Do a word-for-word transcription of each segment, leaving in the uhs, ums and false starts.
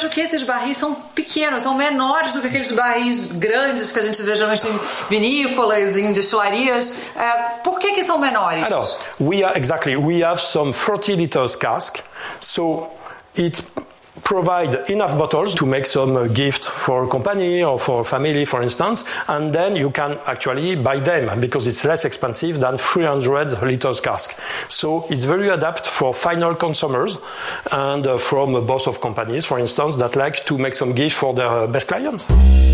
vejo que esses barris são pequenos, são menores do que aqueles barris grandes que a gente vê geralmente em vinícolas, em destilarias. Uh, por que que são menores? Alors, we are, exactly, we have some forty liters cask, so it provide enough bottles to make some uh, gift for a company or for a family, for instance, and then you can actually buy them because it's less expensive than three hundred liters cask. So it's very adapted for final consumers and uh, from a boss of companies, for instance, that like to make some gift for their best clients.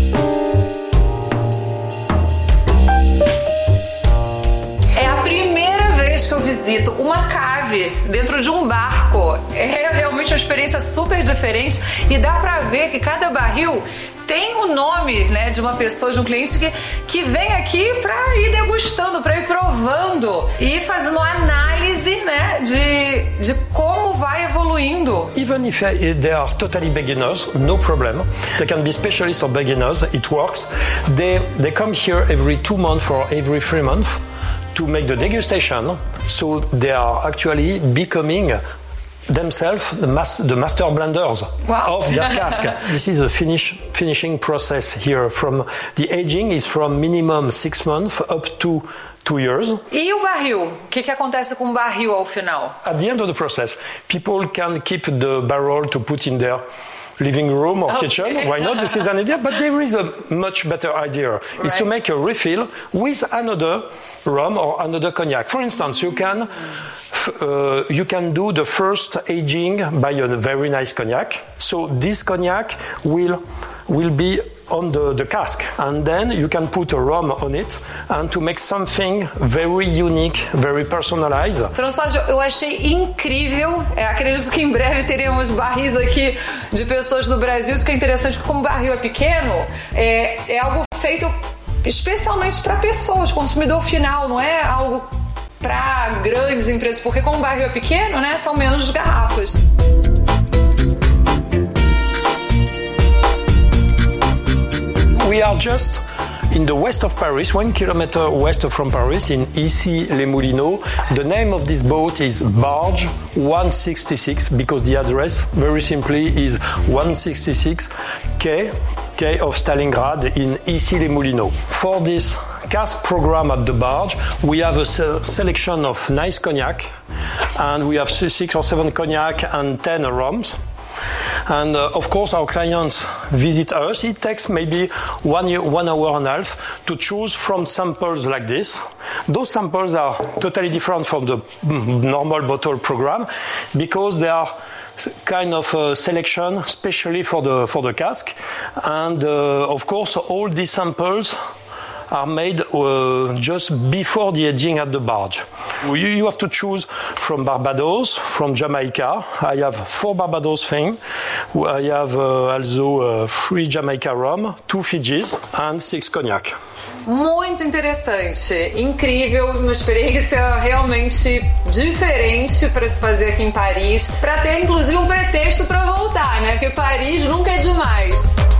É a primeira vez que eu visito uma cave dentro de um barco. É realmente uma experiência super diferente e dá pra ver que cada barril tem o nome, né, de uma pessoa, de um cliente que, que vem aqui para ir degustando, para ir provando e fazendo análise, né, de, de como vai evoluindo. Even if they are totally beginners, no problem. They can be specialists or beginners, it works. They, they come here every two months or every three months to make the degustation, so they are actually becoming themselves the, mas- the master blenders wow. of their cask. This is a finish, finishing process here. From the aging is from minimum six months up to two years. E o barril? O que, que acontece com o barril ao final? At the end of the process, people can keep the barrel to put in their living room or okay. kitchen. Why not? This is an idea, but there is a much better idea. Right. It's to make a refill with another rum or another cognac. For instance, you can uh, you can do the first aging by a very nice cognac. So this cognac will will be on the, the cask, and then you can put a rum on it and to make something very unique, very personalized. François, eu achei incrível. É, acredito que em breve teremos barris aqui de pessoas do Brasil. Isso que é interessante, porque como o barril é pequeno, é, é algo feito especialmente para pessoas, consumidor final, não é algo para grandes empresas, porque como o barril é pequeno, né, são menos garrafas. We are just in the west of Paris, one kilometer west from Paris, in Issy-les-Moulineaux. The name of this boat is Barge one sixty-six, because the address, very simply, is one sixty-six Quai, Quai of Stalingrad in Issy-les-Moulineaux. For this cask program at the Barge, we have a se- selection of nice cognac, and we have six or seven cognac and ten rums. And uh, of course, our clients visit us. It takes maybe one, year, one hour and a half to choose from samples like this. Those samples are totally different from the normal bottle program because they are kind of a selection, especially for the for the cask. And uh, of course, all these samples are made uh, just before the aging at the barge. You, you have to choose from Barbados, from Jamaica. I have four Barbados things. I have uh, also uh, three Jamaica rum, two Fijis, and six cognac. Muito interessante, incrível, uma experiência realmente diferente para se fazer aqui em Paris, para ter inclusive um pretexto para voltar, né? Porque Paris nunca é demais.